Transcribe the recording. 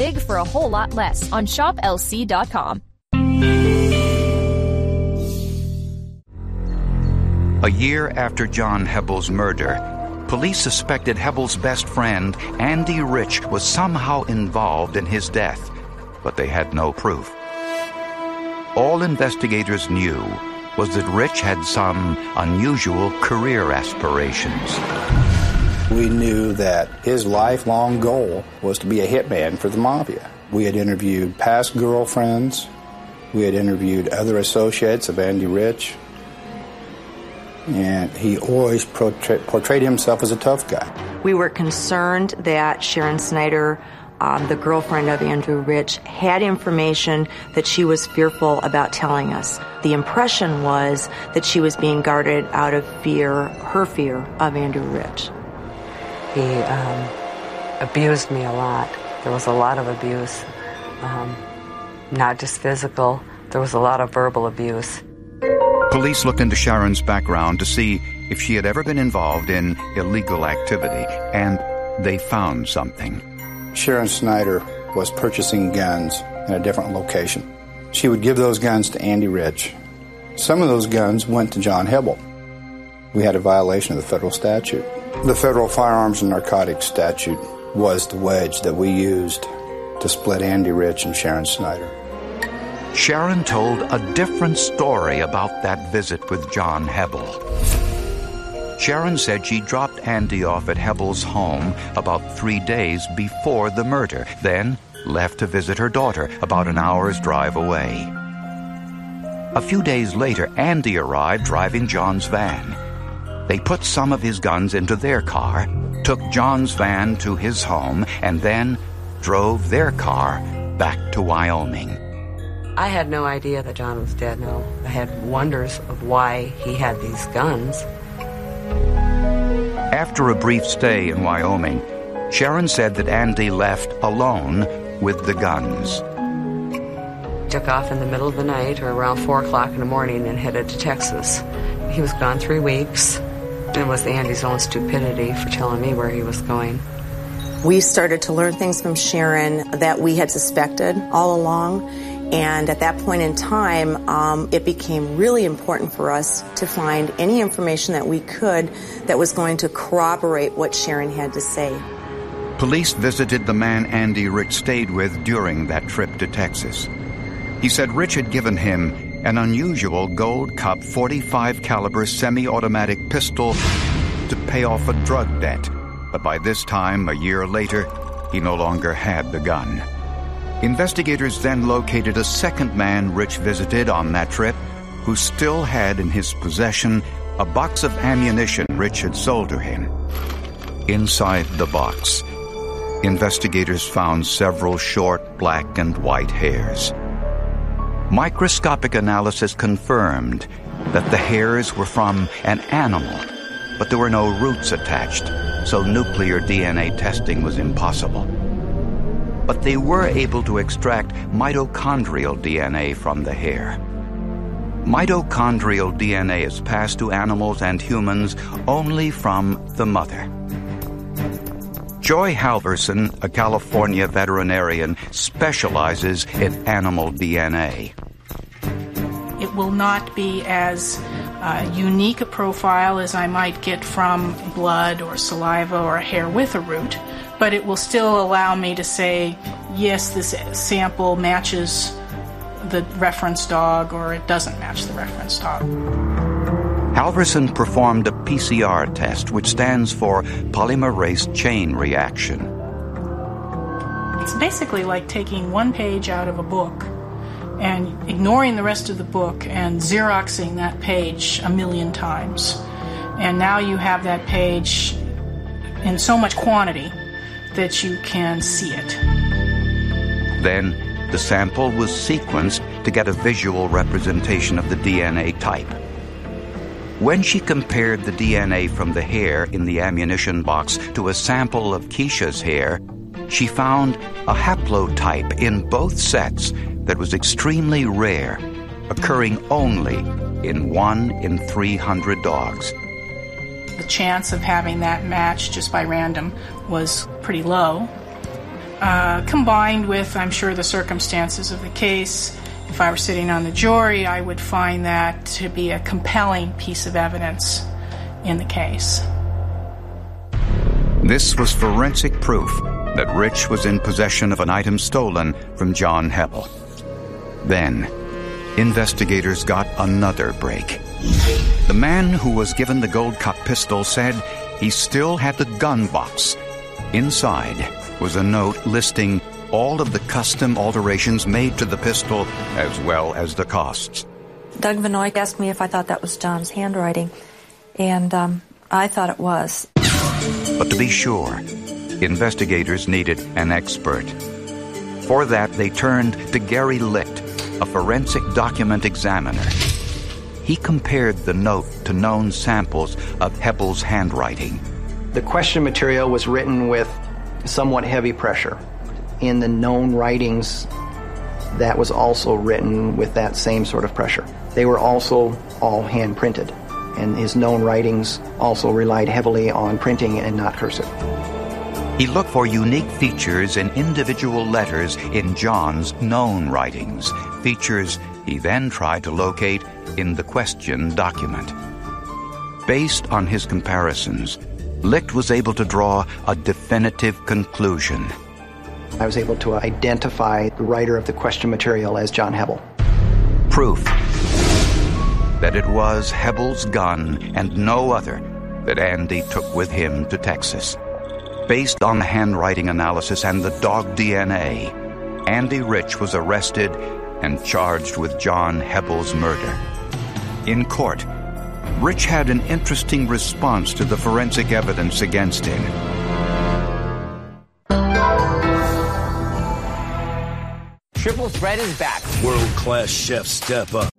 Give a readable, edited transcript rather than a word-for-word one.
big for a whole lot less on ShopLC.com. A year after John Hebble's murder, police suspected Hebble's best friend, Andy Rich, was somehow involved in his death, but they had no proof. All investigators knew was that Rich had some unusual career aspirations. We knew that his lifelong goal was to be a hitman for the mafia. We had interviewed past girlfriends. We had interviewed other associates of Andy Rich. And he always portrayed himself as a tough guy. We were concerned that Sharon Snyder, the girlfriend of Andrew Rich, had information that she was fearful about telling us. The impression was that she was being guarded out of fear, her fear of Andrew Rich. He abused me a lot. There was a lot of abuse, not just physical. There was a lot of verbal abuse. Police looked into Sharon's background to see if she had ever been involved in illegal activity, and they found something. Sharon Snyder was purchasing guns in a different location. She would give those guns to Andy Rich. Some of those guns went to John Hebble. We had a violation of the federal statute. The federal firearms and narcotics statute was the wedge that we used to split Andy Rich and Sharon Snyder. Sharon told a different story about that visit with John Hebble. Sharon said she dropped Andy off at Hebble's home about 3 days before the murder, then left to visit her daughter about an hour's drive away. A few days later, Andy arrived driving John's van. They put some of his guns into their car, took John's van to his home, and then drove their car back to Wyoming. I had no idea that John was dead, no. I had wonders of why he had these guns. After a brief stay in Wyoming, Sharon said that Andy left alone with the guns. Took off in the middle of the night or around 4 o'clock in the morning and headed to Texas. He was gone 3 weeks. It was Andy's own stupidity for telling me where he was going. We started to learn things from Sharon that we had suspected all along. And at that point in time, it became really important for us to find any information that we could that was going to corroborate what Sharon had to say. Police visited the man Andy Rich stayed with during that trip to Texas. He said Rich had given him an unusual Gold Cup .45 caliber semi-automatic pistol to pay off a drug debt. But by this time, a year later, he no longer had the gun. Investigators then located a second man Rich visited on that trip who still had in his possession a box of ammunition Rich had sold to him. Inside the box, investigators found several short black and white hairs. Microscopic analysis confirmed that the hairs were from an animal, but there were no roots attached, so nuclear DNA testing was impossible. But they were able to extract mitochondrial DNA from the hair. Mitochondrial DNA is passed to animals and humans only from the mother. Joy Halverson, a California veterinarian, specializes in animal DNA. It will not be as unique a profile as I might get from blood or saliva or hair with a root, but it will still allow me to say, yes, this sample matches the reference dog, or it doesn't match the reference dog. Halverson performed a PCR test, which stands for polymerase chain reaction. It's basically like taking one page out of a book and ignoring the rest of the book and Xeroxing that page 1,000,000 times. And now you have that page in so much quantity that you can see it. Then the sample was sequenced to get a visual representation of the DNA type. When she compared the DNA from the hair in the ammunition box to a sample of Keisha's hair, she found a haplotype in both sets that was extremely rare, occurring only in 1 in 300 dogs. The chance of having that match just by random was pretty low. combined with, I'm sure, the circumstances of the case, if I were sitting on the jury, I would find that to be a compelling piece of evidence in the case. This was forensic proof that Rich was in possession of an item stolen from John Hebel. Then, investigators got another break. The man who was given the Gold Cup pistol said he still had the gun box. Inside was a note listing all of the custom alterations made to the pistol, as well as the costs. Doug Vanoy asked me if I thought that was John's handwriting, and I thought it was. But to be sure, investigators needed an expert. For that, they turned to Gary Licht, a forensic document examiner. He compared the note to known samples of Hebel's handwriting. The question material was written with somewhat heavy pressure. In the known writings, that was also written with that same sort of pressure. They were also all hand-printed, and his known writings also relied heavily on printing and not cursive. He looked for unique features in individual letters in John's known writings, features he then tried to locate in the question document. Based on his comparisons, Licht was able to draw a definitive conclusion. I was able to identify the writer of the question material as John Hebel. Proof that it was Hebel's gun and no other that Andy took with him to Texas. Based on the handwriting analysis and the dog DNA, Andy Rich was arrested and charged with John Hebel's murder. In court, Rich had an interesting response to the forensic evidence against him. Triple Threat is back. World-class chefs step up.